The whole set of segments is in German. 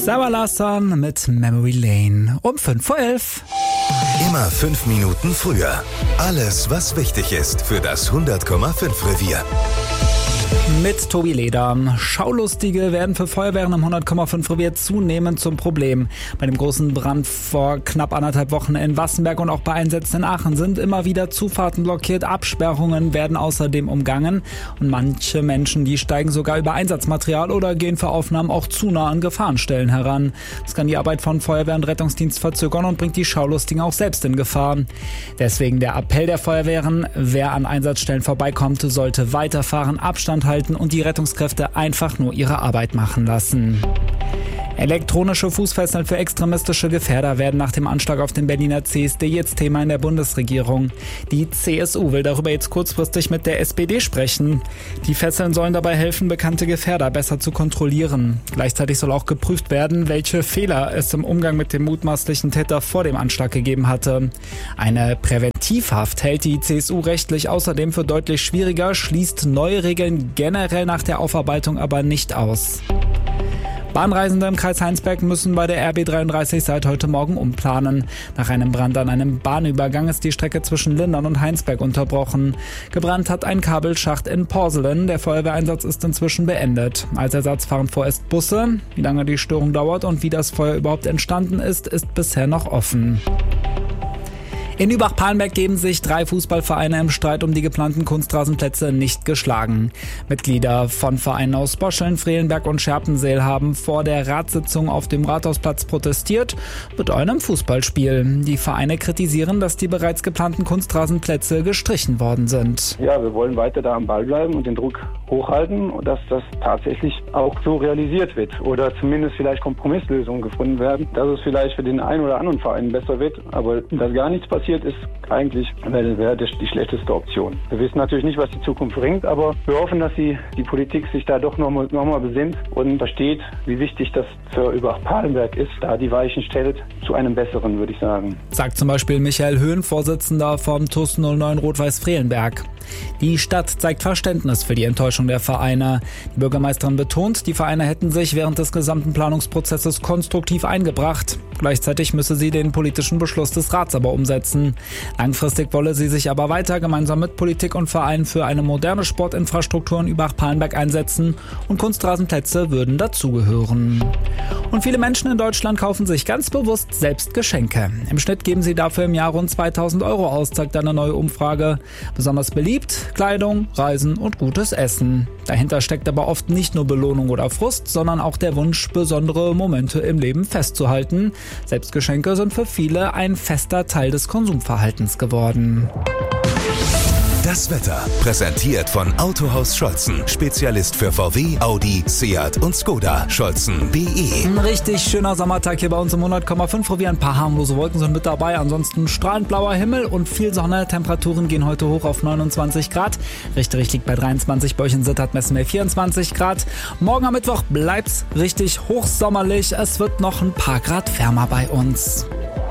Sarah Larsson mit Memory Lane um 5:11. Immer 5 Minuten früher. Alles, was wichtig ist für das 100,5 Revier. Mit Tobi Leder. Schaulustige werden für Feuerwehren im 100,5 Revier zunehmend zum Problem. Bei dem großen Brand vor knapp 1,5 Wochen in Wassenberg und auch bei Einsätzen in Aachen sind immer wieder Zufahrten blockiert, Absperrungen werden außerdem umgangen und manche Menschen, die steigen sogar über Einsatzmaterial oder gehen für Aufnahmen auch zu nah an Gefahrenstellen heran. Das kann die Arbeit von Feuerwehr und Rettungsdienst verzögern und bringt die Schaulustigen auch selbst in Gefahr. Deswegen der Appell der Feuerwehren, wer an Einsatzstellen vorbeikommt, sollte weiterfahren, Abstand halten und die Rettungskräfte einfach nur ihre Arbeit machen lassen. Elektronische Fußfesseln für extremistische Gefährder werden nach dem Anschlag auf den Berliner CSD jetzt Thema in der Bundesregierung. Die CSU will darüber jetzt kurzfristig mit der SPD sprechen. Die Fesseln sollen dabei helfen, bekannte Gefährder besser zu kontrollieren. Gleichzeitig soll auch geprüft werden, welche Fehler es im Umgang mit dem mutmaßlichen Täter vor dem Anschlag gegeben hatte. Eine Präventivhaft hält die CSU rechtlich außerdem für deutlich schwieriger, schließt neue Regeln generell nach der Aufarbeitung aber nicht aus. Bahnreisende im Kreis Heinsberg müssen bei der RB 33 seit heute Morgen umplanen. Nach einem Brand an einem Bahnübergang ist die Strecke zwischen Lindern und Heinsberg unterbrochen. Gebrannt hat ein Kabelschacht in Porselen. Der Feuerwehreinsatz ist inzwischen beendet. Als Ersatz fahren vorerst Busse. Wie lange die Störung dauert und wie das Feuer überhaupt entstanden ist bisher noch offen. In Übach-Palenberg geben sich 3 Fußballvereine im Streit um die geplanten Kunstrasenplätze nicht geschlagen. Mitglieder von Vereinen aus Boscheln, Frelenberg und Scherpenseel haben vor der Ratssitzung auf dem Rathausplatz protestiert mit einem Fußballspiel. Die Vereine kritisieren, dass die bereits geplanten Kunstrasenplätze gestrichen worden sind. Ja, wir wollen weiter da am Ball bleiben und den Druck hochhalten und dass das tatsächlich auch so realisiert wird oder zumindest vielleicht Kompromisslösungen gefunden werden, dass es vielleicht für den einen oder anderen Verein besser wird, aber dass gar nichts passiert ist eigentlich wäre die schlechteste Option. Wir wissen natürlich nicht, was die Zukunft bringt, aber wir hoffen, dass die Politik sich da doch nochmal besinnt und versteht, wie wichtig das für Übach-Palenberg ist, da die Weichen stellt zu einem Besseren, würde ich sagen. Sagt zum Beispiel Michael Höhn, Vorsitzender vom TuS 09 Rot-Weiß Frelenberg. Die Stadt zeigt Verständnis für die Enttäuschung der Vereine. Die Bürgermeisterin betont, die Vereine hätten sich während des gesamten Planungsprozesses konstruktiv eingebracht. Gleichzeitig müsse sie den politischen Beschluss des Rats aber umsetzen. Langfristig wolle sie sich aber weiter gemeinsam mit Politik und Vereinen für eine moderne Sportinfrastruktur in Übach-Palenberg einsetzen und Kunstrasenplätze würden dazugehören. Und viele Menschen in Deutschland kaufen sich ganz bewusst selbst Geschenke. Im Schnitt geben sie dafür im Jahr rund 2.000 € aus, zeigt eine neue Umfrage. Besonders beliebt Kleidung, Reisen und gutes Essen. Dahinter steckt aber oft nicht nur Belohnung oder Frust, sondern auch der Wunsch, besondere Momente im Leben festzuhalten. Selbstgeschenke sind für viele ein fester Teil des Konsumverhaltens geworden. Das Wetter präsentiert von Autohaus Scholzen. Spezialist für VW, Audi, Seat und Skoda. Scholzen.de. Ein richtig schöner Sommertag hier bei uns im 100,5 Revier. Ein paar harmlose Wolken sind mit dabei. Ansonsten strahlend blauer Himmel und viel Sonne. Temperaturen gehen heute hoch auf 29 Grad. Richtrig liegt bei 23. Bei euch in Sittard messen wir 24 Grad. Morgen am Mittwoch bleibt's richtig hochsommerlich. Es wird noch ein paar Grad wärmer bei uns.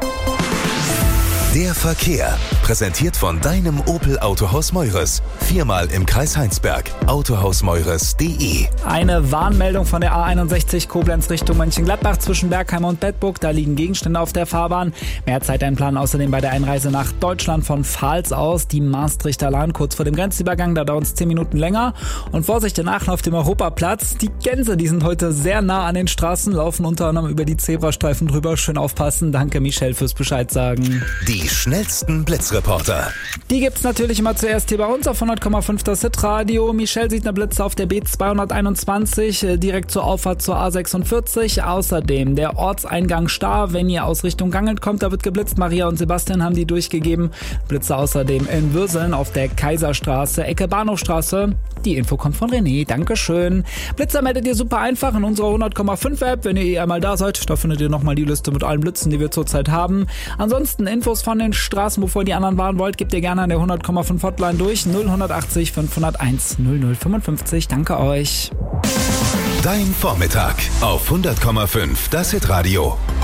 Der Verkehr, präsentiert von deinem Opel Autohaus Meures. 4-mal im Kreis Heinsberg. Autohausmeures.de. Eine Warnmeldung von der A61 Koblenz Richtung Mönchengladbach zwischen Bergheim und Bedburg. Da liegen Gegenstände auf der Fahrbahn. Mehr Zeiteinplan außerdem bei der Einreise nach Deutschland von Pfalz aus. Die Maastrichter Lahn kurz vor dem Grenzübergang. Da dauert es 10 Minuten länger. Und Vorsicht in Aachen auf dem Europaplatz. Die Gänse, die sind heute sehr nah an den Straßen, laufen unter anderem über die Zebrastreifen drüber. Schön aufpassen. Danke Michelle fürs Bescheid sagen. Die schnellsten Blitzreporter. Die gibt's natürlich immer zuerst hier bei uns auf 100,5 das Hitradio. Michelle sieht eine Blitze auf der B221 direkt zur Auffahrt zur A46. Außerdem der Ortseingang Stahr, wenn ihr aus Richtung Gangelt kommt, da wird geblitzt. Maria und Sebastian haben die durchgegeben. Blitze außerdem in Würseln auf der Kaiserstraße, Ecke Bahnhofstraße. Die Info kommt von René, Dankeschön. Blitzer meldet ihr super einfach in unserer 100,5 App. Wenn ihr einmal da seid, da findet ihr nochmal die Liste mit allen Blitzen, die wir zurzeit haben. Ansonsten Infos von den Straßen, bevor ihr die anderen warnen wollt, gebt ihr gerne an der 100,5 Hotline durch. 0180 501 0055. Danke euch. Dein Vormittag auf 100,5 das Hitradio.